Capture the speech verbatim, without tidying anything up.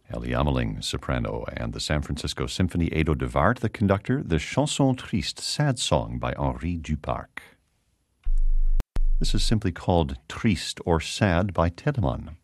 Ellie Ameling, soprano, and the San Francisco Symphony Edo de Waard, the conductor, the Chanson Triste, Sad Song by Henri Duparc. This is simply called Triste or Sad by Telemann.